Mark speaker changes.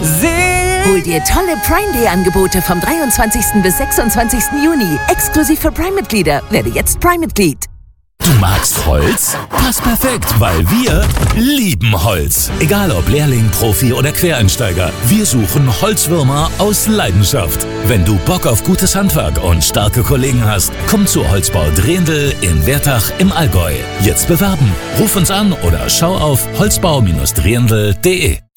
Speaker 1: Hol dir tolle Prime Day Angebote vom 23. bis 26. Juni. Exklusiv für Prime-Mitglieder. Werde jetzt Prime-Mitglied.
Speaker 2: Du magst Holz? Passt perfekt, weil wir lieben Holz. Egal ob Lehrling, Profi oder Quereinsteiger, wir suchen Holzwürmer aus Leidenschaft. Wenn du Bock auf gutes Handwerk und starke Kollegen hast, komm zu Holzbau Drehndl in Wertach im Allgäu. Jetzt bewerben. Ruf uns an oder schau auf holzbau-drehndl.de.